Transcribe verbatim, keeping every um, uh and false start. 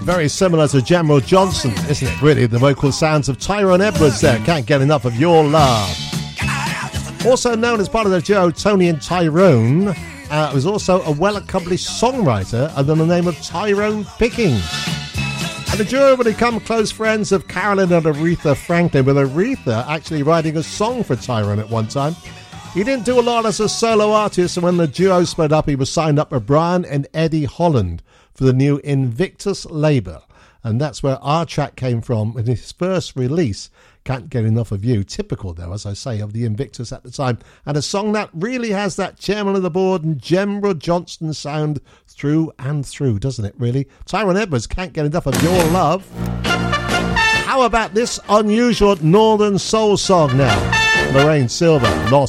Very similar to General Johnson, isn't it, really? The vocal sounds of Tyrone Edwards there. Can't get enough of your love. Also known as part of the duo Tony and Tyrone, uh, was also a well-accomplished songwriter under the name of Tyrone Pickings. And the duo would become close friends of Carolyn and Aretha Franklin, with Aretha actually writing a song for Tyrone at one time. He didn't do a lot as a solo artist, and when the duo split up, he was signed up with Brian and Eddie Holland for the new Invictus label. And that's where our track came from with his first release, Can't Get Enough of You. Typical, though, as I say, of the Invictus at the time. And a song that really has that chairman of the board and General Johnston sound through and through, doesn't it, really? Tyrone Edwards, Can't Get Enough of Your Love. How about this unusual Northern Soul song now? Lorraine Silver, Lost.